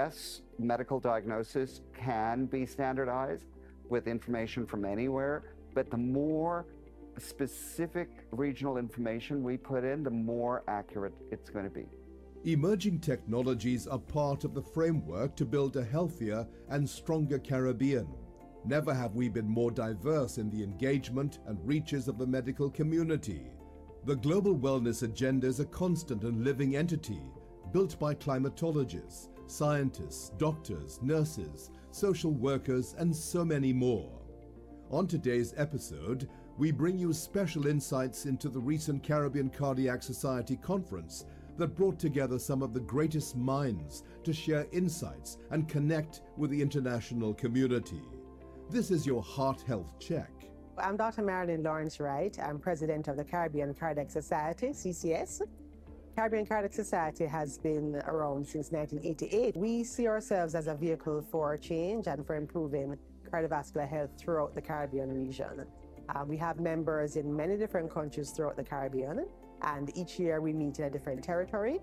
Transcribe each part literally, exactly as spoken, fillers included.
yes, medical diagnosis can be standardized with information from anywhere, but the more specific regional information we put in, the more accurate it's going to be. Emerging technologies are part of the framework to build a healthier and stronger Caribbean. Never have we been more diverse in the engagement and reaches of the medical community. The global wellness agenda is a constant and living entity built by climatologists, scientists, doctors, nurses, social workers, and so many more. On today's episode, we bring you special insights into the recent Caribbean Cardiac Society conference that brought together some of the greatest minds to share insights and connect with the international community. This is your Heart Health Check. I'm Doctor Marilyn Lawrence Wright. I'm president of the Caribbean Cardiac Society, C C S. Caribbean Cardiac Society has been around since nineteen eighty-eight. We see ourselves as a vehicle for change and for improving cardiovascular health throughout the Caribbean region. Uh, we have members in many different countries throughout the Caribbean, and each year we meet in a different territory.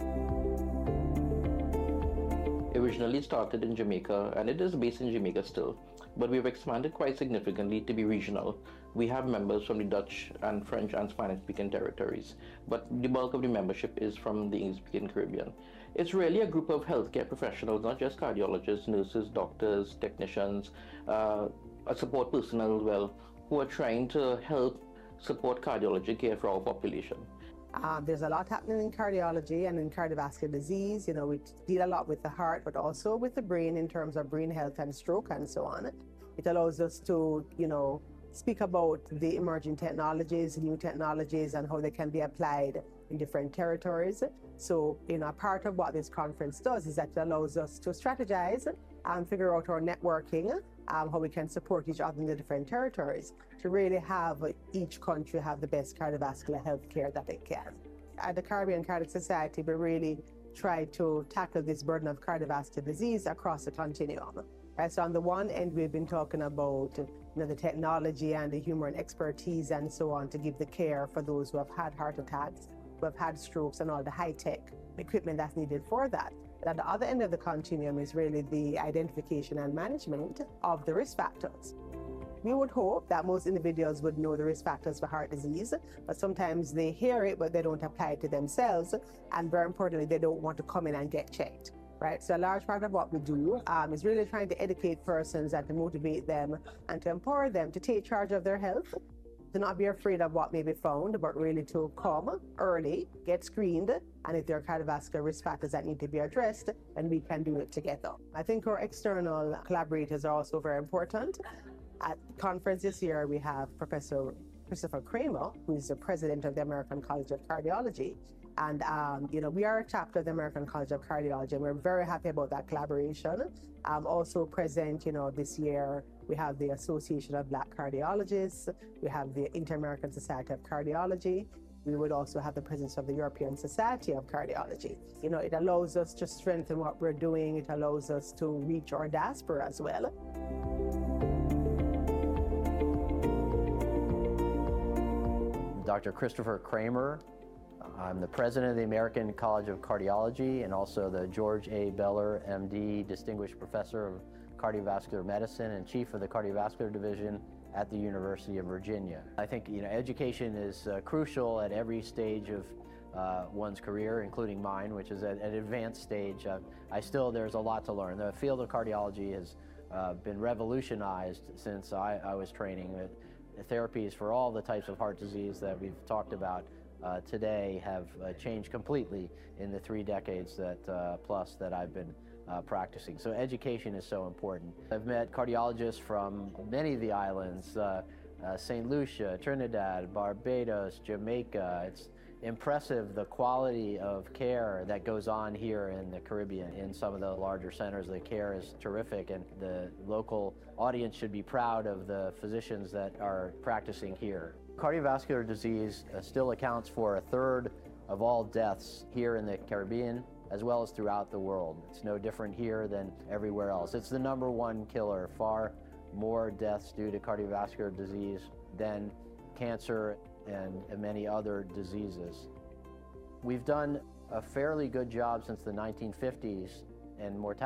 Originally started in Jamaica, and it is based in Jamaica still, but we've expanded quite significantly to be regional. We have members from the Dutch and French and Spanish-speaking territories, but the bulk of the membership is from the English-speaking Caribbean. It's really a group of healthcare professionals, not just cardiologists, nurses, doctors, technicians, uh, support personnel as well, who are trying to help support cardiology care for our population. Uh, there's a lot happening in cardiology and in cardiovascular disease. You know, we deal a lot with the heart, but also with the brain in terms of brain health and stroke and so on. It allows us to, you know, speak about the emerging technologies, new technologies, and how they can be applied in different territories. So, you know, part of what this conference does is that it allows us to strategize and figure out our networking, um, how we can support each other in the different territories to really have each country have the best cardiovascular health care that it can. At the Caribbean Cardiac Society, we really try to tackle this burden of cardiovascular disease across the continuum. Right, so on the one end, we've been talking about you know, the technology and the human expertise and so on to give the care for those who have had heart attacks, who have had strokes, and all the high-tech equipment that's needed for that. But at the other end of the continuum is really the identification and management of the risk factors. We would hope that most individuals would know the risk factors for heart disease, but sometimes they hear it, but they don't apply it to themselves, and very importantly, they don't want to come in and get checked. Right, so a large part of what we do um, is really trying to educate persons and to motivate them and to empower them to take charge of their health, to not be afraid of what may be found, but really to come early, get screened, and if there are cardiovascular risk factors that need to be addressed, then we can do it together. I think our external collaborators are also very important. At the conference this year, we have Professor Christopher Kramer, who is the president of the American College of Cardiology. And, um, you know, we are a chapter of the American College of Cardiology, and we're very happy about that collaboration. Um, also present, you know, this year, we have the Association of Black Cardiologists, we have the Inter-American Society of Cardiology, we would also have the presence of the European Society of Cardiology. You know, it allows us to strengthen what we're doing, it allows us to reach our diaspora as well. Doctor Christopher Kramer. I'm the president of the American College of Cardiology and also the George A. Beller, M D, Distinguished Professor of Cardiovascular Medicine and Chief of the Cardiovascular Division at the University of Virginia. I think you know education is uh, crucial at every stage of uh, one's career, including mine, which is at an advanced stage. Uh, I still, there's a lot to learn. The field of cardiology has uh, been revolutionized since I, I was training. The therapies for all the types of heart disease that we've talked about Uh, today have uh, changed completely in the three decades that uh, plus that I've been uh, practicing. So education is so important. I've met cardiologists from many of the islands, uh, uh, Saint Lucia, Trinidad, Barbados, Jamaica. It's impressive the quality of care that goes on here in the Caribbean. In some of the larger centers, the care is terrific, and the local audience should be proud of the physicians that are practicing here. Cardiovascular disease uh, still accounts for a third of all deaths here in the Caribbean, as well as throughout the world. It's no different here than everywhere else. It's the number one killer. Far more deaths due to cardiovascular disease than cancer and many other diseases. We've done a fairly good job since the nineteen fifties, and mortality